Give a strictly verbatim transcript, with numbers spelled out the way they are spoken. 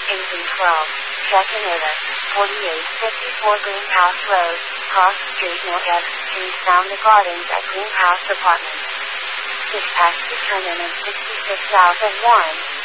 eighteen twelve, Chattanooga, forty-eight fifty-four Greenhouse Road, Cross Street Northwest, Street found the gardens at Greenhouse Apartments. Dispatch determinant sixty-six thousand one.